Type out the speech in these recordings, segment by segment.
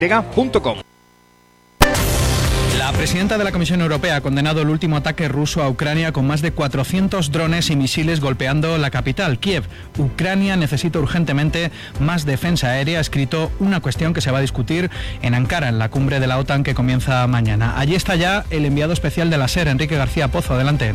La presidenta de la Comisión Europea ha condenado el último ataque ruso a Ucrania con más de 400 drones y misiles golpeando la capital, Kiev. Ucrania necesita urgentemente más defensa aérea, ha escrito una cuestión que se va a discutir en Ankara, en la cumbre de la OTAN que comienza mañana. Allí está ya el enviado especial de la SER, Enrique García Pozo. Adelante.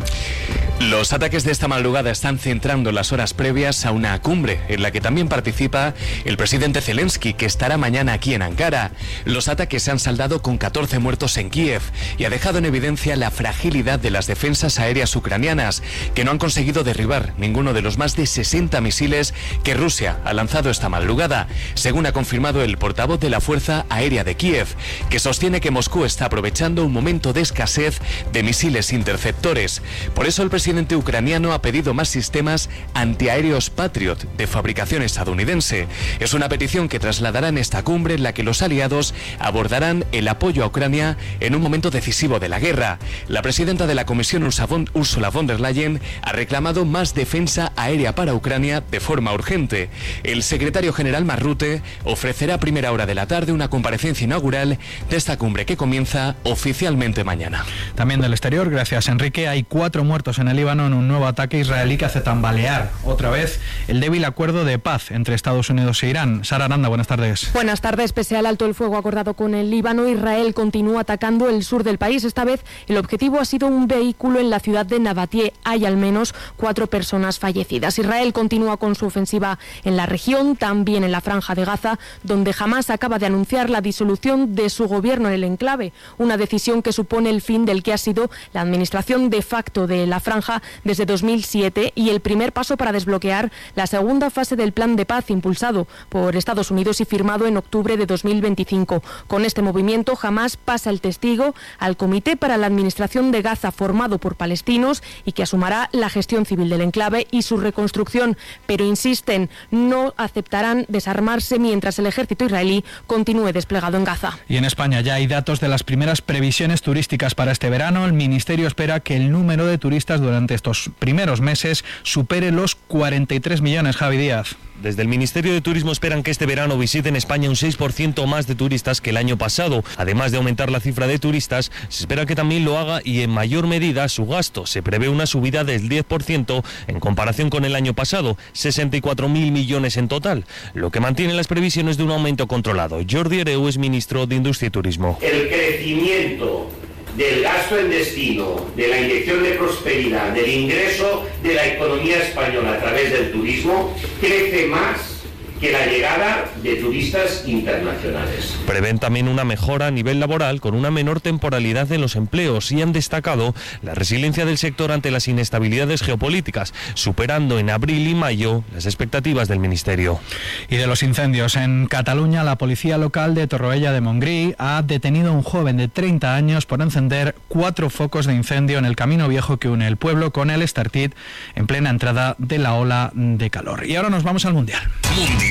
Los ataques de esta madrugada están centrando las horas previas a una cumbre en la que también participa el presidente Zelensky, que estará mañana aquí en Ankara. Los ataques se han saldado con 14 muertos en Kiev y ha dejado en evidencia la fragilidad de las defensas aéreas ucranianas, que no han conseguido derribar ninguno de los más de 60 misiles que Rusia ha lanzado esta madrugada, según ha confirmado el portavoz de la Fuerza Aérea de Kiev, que sostiene que Moscú está aprovechando un momento de escasez de misiles interceptores. Por eso el presidente ucraniano ha pedido más sistemas antiaéreos Patriot de fabricación estadounidense. Es una petición que trasladarán esta cumbre en la que los aliados abordarán el apoyo a Ucrania en un momento decisivo de la guerra. La presidenta de la Comisión, Ursula von der Leyen, ha reclamado más defensa aérea para Ucrania de forma urgente. El secretario general Mark Rutte ofrecerá a primera hora de la tarde una comparecencia inaugural de esta cumbre que comienza oficialmente mañana. También del exterior, gracias Enrique, hay 4 muertos en el Líbano en un nuevo ataque israelí que hace tambalear otra vez el débil acuerdo de paz entre Estados Unidos e Irán. Sara Aranda, buenas tardes. Buenas tardes. Pese al alto el fuego acordado con el Líbano, Israel continúa atacando el sur del país. Esta vez el objetivo ha sido un vehículo en la ciudad de Nabatie. Hay al menos 4 personas fallecidas. Israel continúa con su ofensiva en la región, también en la Franja de Gaza, donde Hamás acaba de anunciar la disolución de su gobierno en el enclave, una decisión que supone el fin del que ha sido la administración de facto de la Franja desde 2007 y el primer paso para desbloquear la segunda fase del plan de paz impulsado por Estados Unidos y firmado en octubre de 2025. Con este movimiento, Hamás pasa el testigo al Comité para la Administración de Gaza, formado por palestinos y que asumirá la gestión civil del enclave y su reconstrucción, pero insisten, no aceptarán desarmarse mientras el ejército israelí continúe desplegado en Gaza. Y en España ya hay datos de las primeras previsiones turísticas para este verano. El Ministerio espera que el número de turistas durante estos primeros meses supere los 43 millones, Javi Díaz. Desde el Ministerio de Turismo esperan que este verano visiten España un 6% más de turistas que el año pasado. Además de aumentar la cifra de turistas, se espera que también lo haga y en mayor medida su gasto. Se prevé una subida del 10% en comparación con el año pasado, 64.000 millones en total, lo que mantiene las previsiones de un aumento controlado. Jordi Hereu es ministro de Industria y Turismo. El crecimiento del gasto en destino, de la inyección de prosperidad, del ingreso de la economía española a través del turismo, crece más que la llegada de turistas internacionales. Prevén también una mejora a nivel laboral con una menor temporalidad en los empleos y han destacado la resiliencia del sector ante las inestabilidades geopolíticas, superando en abril y mayo las expectativas del Ministerio. Y de los incendios, en Cataluña, la policía local de Torroella de Montgrí ha detenido a un joven de 30 años por encender 4 focos de incendio en el camino viejo que une el pueblo con el Estartit en plena entrada de la ola de calor. Y ahora nos vamos al Mundial. Mundial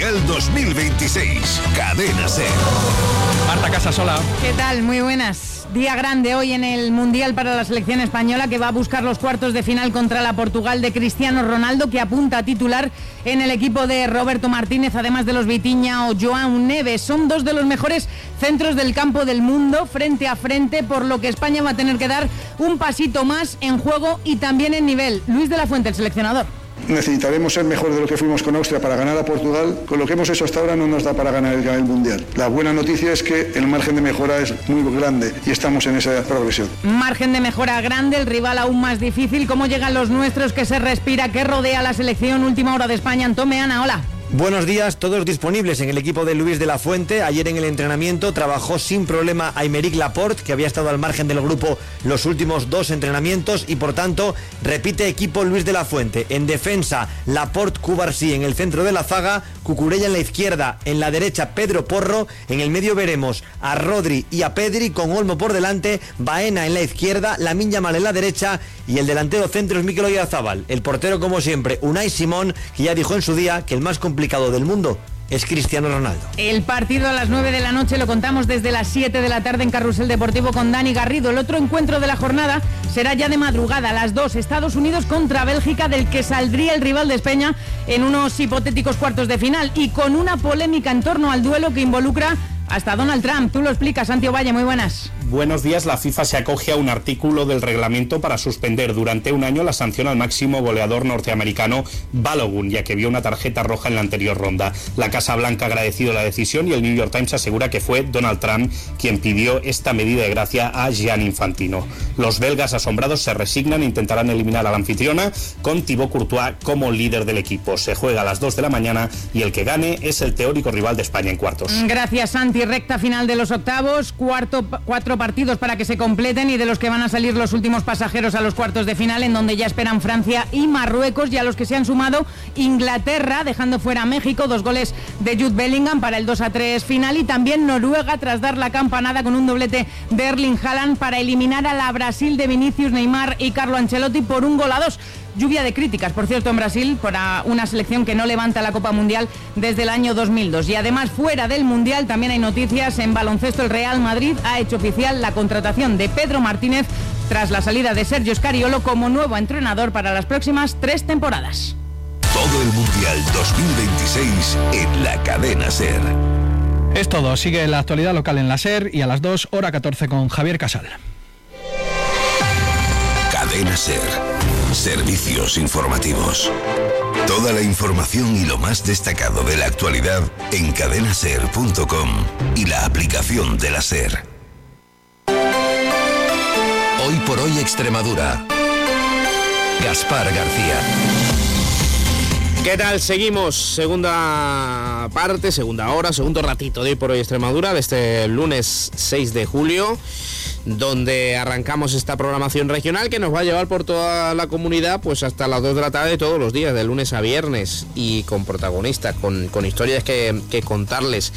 2026, Cadena SER. Marta Casasola. ¿Qué tal? Muy buenas. Día grande hoy en el Mundial para la selección española, que va a buscar los cuartos de final contra la Portugal de Cristiano Ronaldo, que apunta a titular en el equipo de Roberto Martínez, además de los Vitinha o João Neves. Son 2 de los mejores centros del campo del mundo, frente a frente, por lo que España va a tener que dar un pasito más en juego y también en nivel. Luis de la Fuente, el seleccionador. Necesitaremos ser mejor de lo que fuimos con Austria para ganar a Portugal. Con lo que hemos hecho hasta ahora no nos da para ganar el Mundial. La buena noticia es que el margen de mejora es muy grande y estamos en esa progresión. Margen de mejora grande, el rival aún más difícil. ¿Cómo llegan los nuestros? ¿Qué se respira? ¿Qué rodea la selección? Última hora de España. Antón Meana, hola. Buenos días, todos disponibles en el equipo de Luis de la Fuente. Ayer en el entrenamiento trabajó sin problema Aymeric Laporte, que había estado al margen del grupo los últimos 2 entrenamientos y por tanto repite equipo Luis de la Fuente. En defensa, Laporte, Cubarsí en el centro de la zaga, Cucurella en la izquierda, en la derecha Pedro Porro, en el medio veremos a Rodri y a Pedri con Olmo por delante, Baena en la izquierda, Lamine Yamal en la derecha y el delantero centro es Mikel Oyarzabal. El portero, como siempre, Unai Simón, que ya dijo en su día que el más complicado del mundo es Cristiano Ronaldo. El partido a las 9 de la noche lo contamos desde las 7 de la tarde en Carrusel Deportivo con Dani Garrido. El otro encuentro de la jornada será ya de madrugada, a las 2, Estados Unidos contra Bélgica, del que saldría el rival de España en unos hipotéticos cuartos de final y con una polémica en torno al duelo que involucra hasta Donald Trump. Tú lo explicas, Santi Ovalle, muy buenas. Buenos días. La FIFA se acoge a un artículo del reglamento para suspender durante un año la sanción al máximo goleador norteamericano Balogun, ya que vio una tarjeta roja en la anterior ronda. La Casa Blanca ha agradecido la decisión y el New York Times asegura que fue Donald Trump quien pidió esta medida de gracia a Gianni Infantino. Los belgas asombrados se resignan e intentarán eliminar a la anfitriona con Thibaut Courtois como líder del equipo. Se juega a las 2 de la mañana y el que gane es el teórico rival de España en cuartos. Gracias, Santi. Recta final de los octavos, 4 partidos para que se completen y de los que van a salir los últimos pasajeros a los cuartos de final, en donde ya esperan Francia y Marruecos, y a los que se han sumado Inglaterra, dejando fuera a México, 2 goles de Jude Bellingham para el 2-3 final, y también Noruega tras dar la campanada con un doblete de Erling Haaland para eliminar a la Brasil de Vinicius, Neymar y Carlo Ancelotti por 1-2. Lluvia de críticas, por cierto, en Brasil, para una selección que no levanta la Copa Mundial desde el año 2002. Y además, fuera del Mundial, también hay noticias. En baloncesto, el Real Madrid ha hecho oficial la contratación de Pedro Martínez tras la salida de Sergio Scariolo como nuevo entrenador para las próximas 3 temporadas. Todo el Mundial 2026 en la cadena SER. Es todo. Sigue la actualidad local en la SER y a las 2, hora 14 con Javier Casal. Cadena SER. Servicios informativos. Toda la información y lo más destacado de la actualidad en cadenaser.com y la aplicación de la SER. Hoy por hoy Extremadura. Gaspar García. ¿Qué tal? Seguimos, segunda parte, segunda hora, segundo ratito de Hoy por Hoy Extremadura, de este lunes 6 de julio, donde arrancamos esta programación regional que nos va a llevar por toda la comunidad pues hasta las 2 de la tarde todos los días, de lunes a viernes, y con protagonistas, con historias que contarles.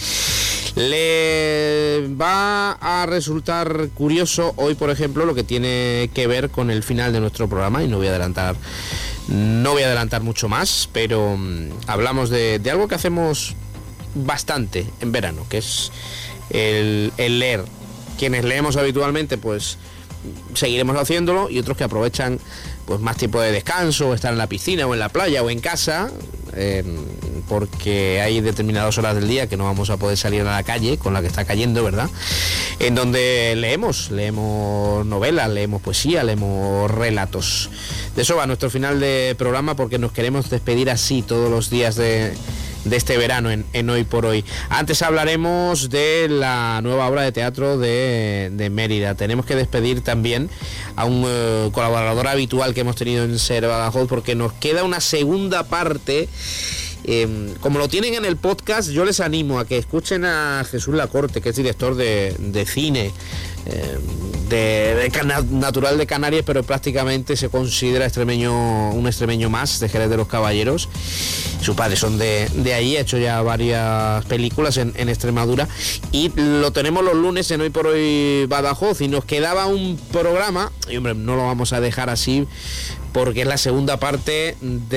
Le va a resultar curioso hoy, por ejemplo, lo que tiene que ver con el final de nuestro programa, y no voy a adelantar mucho más, pero hablamos de algo que hacemos bastante en verano, que es el leer. Quienes leemos habitualmente, pues seguiremos haciéndolo, y otros que aprovechan pues más tiempo de descanso, estar en la piscina o en la playa o en casa, porque hay determinadas horas del día que no vamos a poder salir a la calle con la que está cayendo, ¿verdad? En donde leemos novelas, leemos poesía, leemos relatos. De eso va nuestro final de programa, porque nos queremos despedir así todos los días de este verano en Hoy por Hoy. Antes hablaremos de la nueva obra de teatro de Mérida. Tenemos que despedir también a un colaborador habitual que hemos tenido en SER Badajoz, porque nos queda una segunda parte. Como lo tienen en el podcast, yo les animo a que escuchen a Jesús Lacorte, que es director de cine, natural de Canarias, pero prácticamente se considera un extremeño más, de Jerez de los Caballeros. Sus padres son de allí, ha hecho ya varias películas en Extremadura, y lo tenemos los lunes en Hoy por Hoy Badajoz, y nos quedaba un programa, y hombre, no lo vamos a dejar así, porque es la segunda parte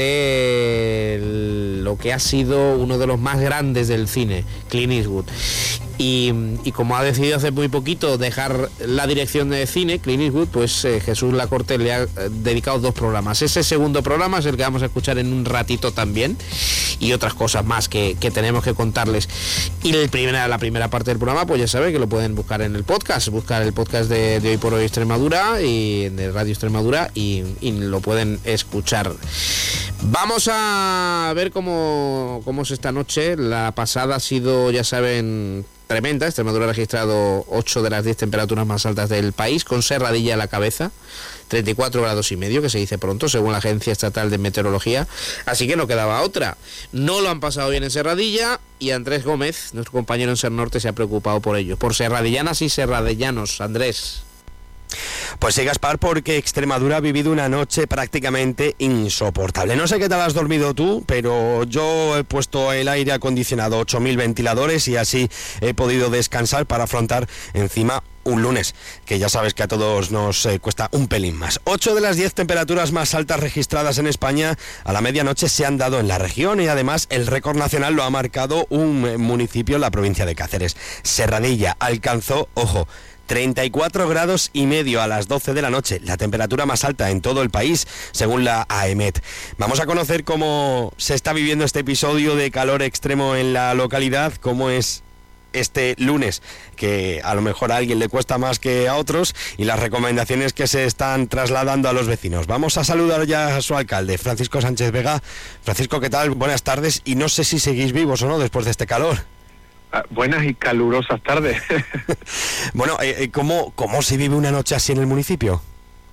de lo que ha sido uno de los más grandes del cine, Clint Eastwood. Y como ha decidido hace muy poquito dejar la dirección de cine, Clint Eastwood, pues Jesús Lacorte le ha dedicado 2 programas. Ese segundo programa es el que vamos a escuchar en un ratito también, y otras cosas más que tenemos que contarles. Y la primera parte del programa, pues ya saben que lo pueden buscar en el podcast, buscar el podcast de Hoy por Hoy Extremadura y de Radio Extremadura, y lo pueden escuchar. Vamos a ver cómo es esta noche. La pasada ha sido, ya saben, tremenda. Extremadura ha registrado 8 de las 10 temperaturas más altas del país, con Serradilla a la cabeza, 34 grados y medio, que se dice pronto, según la Agencia Estatal de Meteorología. Así que no quedaba otra. No lo han pasado bien en Serradilla, y Andrés Gómez, nuestro compañero en Ser Norte, se ha preocupado por ello. Por serradillanas y serradillanos. Andrés. Pues sí, Gaspar, porque Extremadura ha vivido una noche prácticamente insoportable. No sé qué tal has dormido tú, pero yo he puesto el aire acondicionado, 8.000 ventiladores, y así he podido descansar para afrontar encima un lunes, que ya sabes que a todos nos cuesta un pelín más. 8 de las 10 temperaturas más altas registradas en España a la medianoche se han dado en la región, y además el récord nacional lo ha marcado un municipio en la provincia de Cáceres. Serradilla alcanzó, ojo, 34 grados y medio a las 12 de la noche, la temperatura más alta en todo el país, según la AEMET. Vamos a conocer cómo se está viviendo este episodio de calor extremo en la localidad, cómo es este lunes, que a lo mejor a alguien le cuesta más que a otros, y las recomendaciones que se están trasladando a los vecinos. Vamos a saludar ya a su alcalde, Francisco Sánchez Vega. Francisco, ¿qué tal? Buenas tardes, y no sé si seguís vivos o no después de este calor. Buenas y calurosas tardes. Bueno, ¿cómo se vive una noche así en el municipio?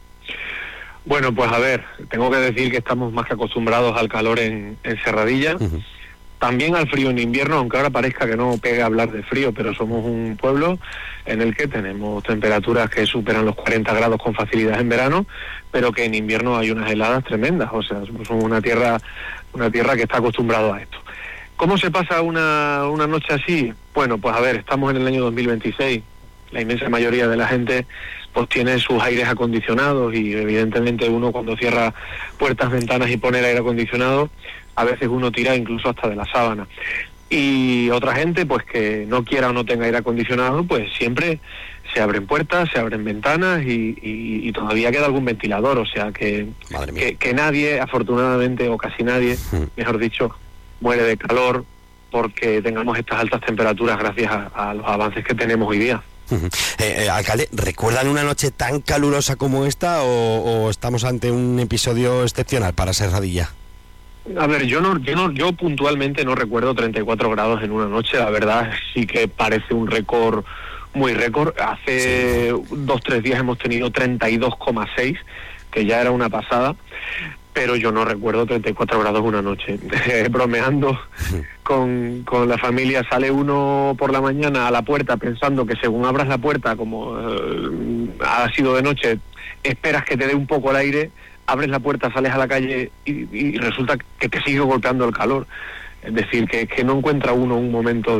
Bueno, pues a ver, tengo que decir que estamos más que acostumbrados al calor en Serradilla, también al frío en invierno, aunque ahora parezca que no pega hablar de frío, pero somos un pueblo en el que tenemos temperaturas que superan los 40 grados con facilidad en verano, pero que en invierno hay unas heladas tremendas, o sea, somos una tierra que está acostumbrada a esto. ¿Cómo se pasa una noche así? Bueno, pues a ver, estamos en el año 2026, la inmensa mayoría de la gente pues tiene sus aires acondicionados y evidentemente uno cuando cierra puertas, ventanas y pone el aire acondicionado, a veces uno tira incluso hasta de la sábana. Y otra gente pues que no quiera o no tenga aire acondicionado, pues siempre se abren puertas, se abren ventanas y todavía queda algún ventilador, o sea que nadie, afortunadamente, o casi nadie, mejor dicho, muere de calor porque tengamos estas altas temperaturas gracias a los avances que tenemos hoy día. Alcalde, ¿recuerdan una noche tan calurosa como esta o estamos ante un episodio excepcional para Serradilla? A ver, yo puntualmente no recuerdo 34 grados en una noche, la verdad sí que parece un récord, muy récord. Hace 2-3 días hemos tenido 32,6, que ya era una pasada, pero yo no recuerdo 34 grados una noche. Bromeando con la familia, sale uno por la mañana a la puerta pensando que según abras la puerta, como ha sido de noche, esperas que te dé un poco el aire, abres la puerta, sales a la calle y resulta que te sigue golpeando el calor. Es decir, que no encuentra uno un momento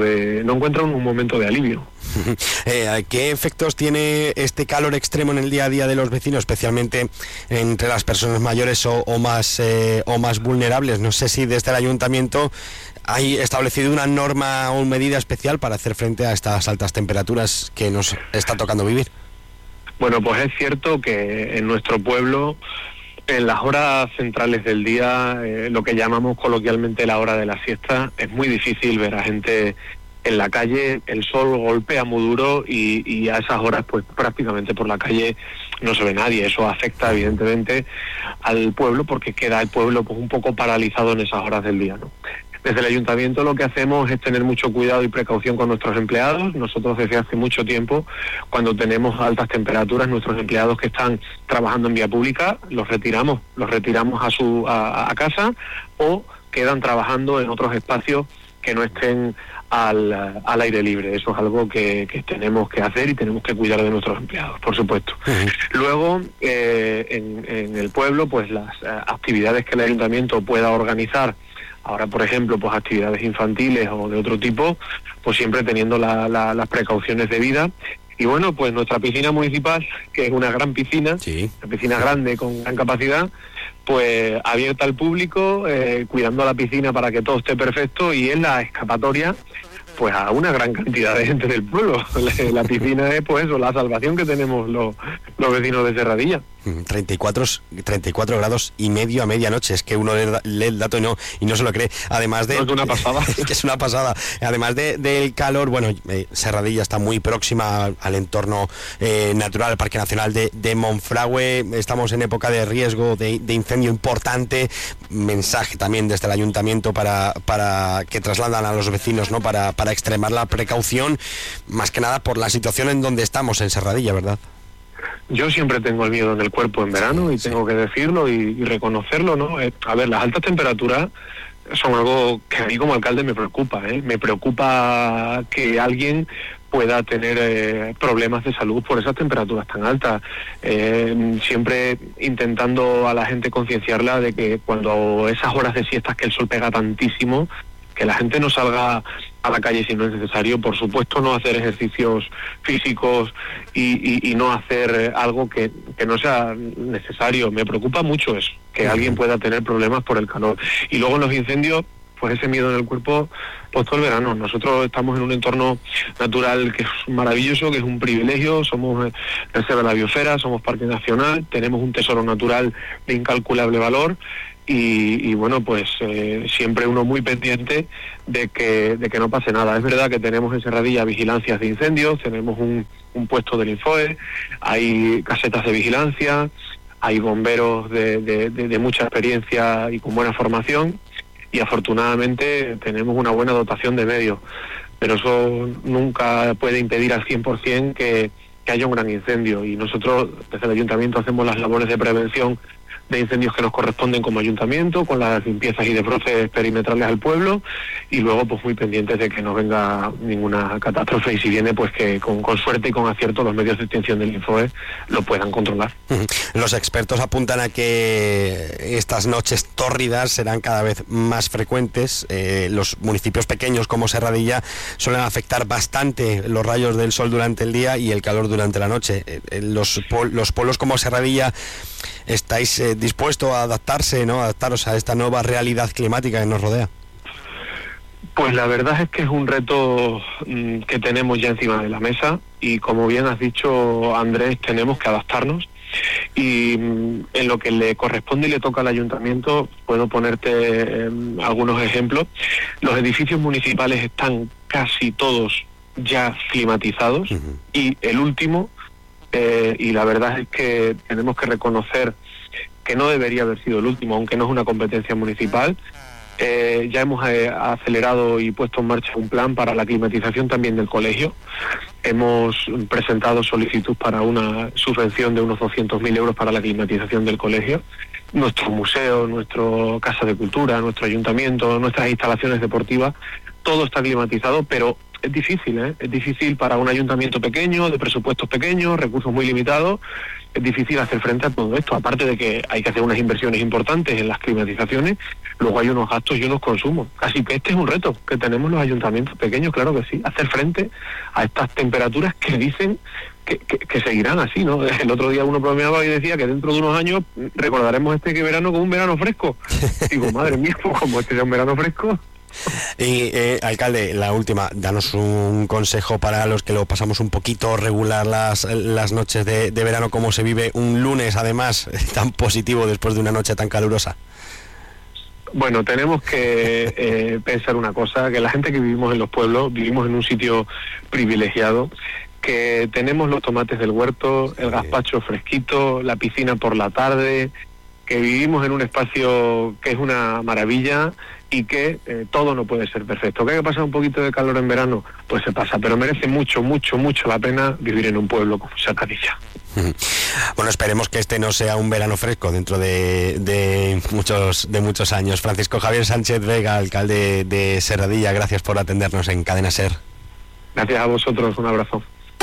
de alivio. ¿Qué efectos tiene este calor extremo en el día a día de los vecinos, especialmente entre las personas mayores o más vulnerables? No sé si desde el ayuntamiento hay establecido una norma o medida especial para hacer frente a estas altas temperaturas que nos está tocando vivir. Bueno, pues es cierto que en nuestro pueblo, en las horas centrales del día, lo que llamamos coloquialmente la hora de la siesta, es muy difícil ver a gente en la calle. El sol golpea muy duro y a esas horas pues prácticamente por la calle no se ve nadie. Eso afecta evidentemente al pueblo porque queda el pueblo pues un poco paralizado en esas horas del día, ¿no? Desde el ayuntamiento lo que hacemos es tener mucho cuidado y precaución con nuestros empleados. Nosotros desde hace mucho tiempo, cuando tenemos altas temperaturas, nuestros empleados que están trabajando en vía pública, los retiramos a casa o quedan trabajando en otros espacios que no estén al aire libre. Eso es algo que tenemos que hacer y tenemos que cuidar de nuestros empleados, por supuesto. Luego, en el pueblo, pues las actividades que el ayuntamiento pueda organizar, ahora por ejemplo pues actividades infantiles o de otro tipo, pues siempre teniendo las precauciones debidas. Y bueno, pues nuestra piscina municipal, que es una gran piscina, una piscina grande con gran capacidad, pues abierta al público, cuidando la piscina para que todo esté perfecto, y es la escapatoria pues a una gran cantidad de gente del pueblo. La piscina es pues eso, la salvación que tenemos los vecinos de Serradilla. 34 grados y medio a medianoche, es que uno lee el dato y no se lo cree. Además de... No, es una pasada. Que es una pasada. Además del calor, bueno, Serradilla está muy próxima al entorno natural, al Parque Nacional de Monfragüe. Estamos en época de riesgo de incendio importante. Mensaje también desde el ayuntamiento para que trasladan a los vecinos, ¿no? Para extremar la precaución, más que nada por la situación en donde estamos en Serradilla, ¿verdad? Yo siempre tengo el miedo en el cuerpo en verano y tengo que decirlo y reconocerlo, ¿no? A ver, las altas temperaturas son algo que a mí como alcalde me preocupa, ¿eh? Me preocupa que alguien pueda tener problemas de salud por esas temperaturas tan altas. Siempre intentando a la gente concienciarla de que cuando esas horas de siestas que el sol pega tantísimo, que la gente no salga a la calle si no es necesario. Por supuesto, no hacer ejercicios físicos y no hacer algo que no sea necesario. Me preocupa mucho eso, que alguien pueda tener problemas por el calor. Y luego en los incendios, pues ese miedo en el cuerpo, pues todo el verano. Nosotros estamos en un entorno natural que es maravilloso, que es un privilegio. Somos reserva de la biosfera, somos parque nacional, tenemos un tesoro natural de incalculable valor. y bueno, pues siempre uno muy pendiente de que no pase nada. Es verdad que tenemos en Serradilla vigilancias de incendios, tenemos un puesto del Infoe, hay casetas de vigilancia, hay bomberos de mucha experiencia y con buena formación, y afortunadamente tenemos una buena dotación de medios, pero eso nunca puede impedir al 100% que haya un gran incendio, y nosotros desde el Ayuntamiento hacemos las labores de prevención de incendios que nos corresponden como ayuntamiento, con las limpiezas y desbroces perimetrales al pueblo, y luego pues muy pendientes de que no venga ninguna catástrofe, y si viene pues que con suerte y con acierto los medios de extinción del Infoe lo puedan controlar. Los expertos apuntan a que estas noches tórridas serán cada vez más frecuentes. Los municipios pequeños como Serradilla suelen afectar bastante los rayos del sol durante el día y el calor durante la noche. Los pueblos como Serradilla, ¿estáis dispuestos a adaptaros a esta nueva realidad climática que nos rodea? Pues la verdad es que es un reto que tenemos ya encima de la mesa, y como bien has dicho, Andrés, tenemos que adaptarnos, y en lo que le corresponde y le toca al ayuntamiento puedo ponerte algunos ejemplos. Los edificios municipales están casi todos ya climatizados, y el último, y la verdad es que tenemos que reconocer que no debería haber sido el último, aunque no es una competencia municipal. Ya hemos acelerado y puesto en marcha un plan para la climatización también del colegio. Hemos presentado solicitud para una subvención de unos 200.000 euros para la climatización del colegio. Nuestro museo, nuestra casa de cultura, nuestro ayuntamiento, nuestras instalaciones deportivas, todo está climatizado, pero es difícil, es difícil para un ayuntamiento pequeño, de presupuestos pequeños, recursos muy limitados. Es difícil hacer frente a todo esto, aparte de que hay que hacer unas inversiones importantes en las climatizaciones, luego hay unos gastos y unos consumos. Así que este es un reto que tenemos los ayuntamientos pequeños, claro que sí, hacer frente a estas temperaturas que dicen que seguirán así, ¿no? El otro día uno bromeaba y decía que dentro de unos años recordaremos este verano como un verano fresco. Digo, madre mía, pues como este sea un verano fresco. Y alcalde, la última, danos un consejo para los que lo pasamos un poquito regular las noches de verano, cómo se vive un lunes además tan positivo después de una noche tan calurosa. Bueno, tenemos que pensar una cosa, que la gente que vivimos en los pueblos, vivimos en un sitio privilegiado, que tenemos los tomates del huerto, el gazpacho fresquito, la piscina por la tarde, que vivimos en un espacio que es una maravilla, y que todo no puede ser perfecto. ¿Que hay que pasar un poquito de calor en verano? Pues se pasa, pero merece mucho, mucho, mucho la pena vivir en un pueblo como Serradilla. Bueno, esperemos que este no sea un verano fresco dentro de muchos años. Francisco Javier Sánchez Vega, alcalde de Serradilla, gracias por atendernos en Cadena Ser. Gracias a vosotros, un abrazo.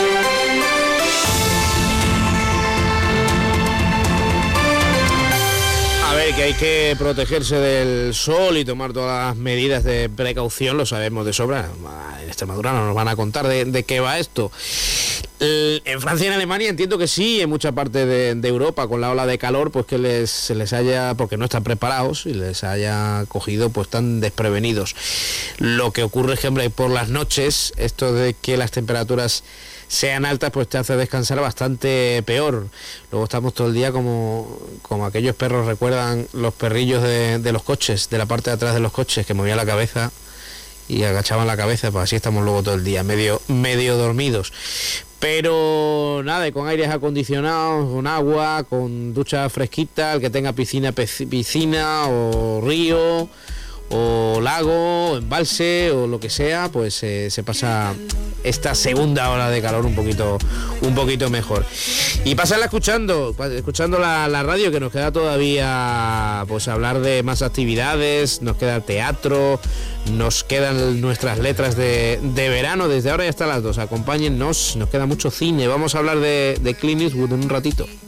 Que hay que protegerse del sol y tomar todas las medidas de precaución, lo sabemos de sobra. En Extremadura no nos van a contar de qué va esto. En Francia y en Alemania entiendo que sí, en mucha parte de Europa con la ola de calor, pues que se les haya, porque no están preparados y les haya cogido pues tan desprevenidos. Lo que ocurre es que, hombre, por las noches, esto de que las temperaturas sean altas, pues te hace descansar bastante peor. Luego estamos todo el día como aquellos perros, recuerdan los perrillos de los coches, de la parte de atrás de los coches, que movían la cabeza y agachaban la cabeza, pues así estamos luego todo el día, medio dormidos. Pero nada, con aires acondicionados, con agua, con ducha fresquita, el que tenga piscina o río o lago, o embalse o lo que sea, pues se pasa esta segunda hora de calor un poquito mejor. Y pasarla escuchando la radio, que nos queda todavía pues hablar de más actividades, nos queda teatro, nos quedan nuestras letras de verano, desde ahora y hasta las 2. Acompáñennos, nos queda mucho cine, vamos a hablar de Clint Eastwood en un ratito.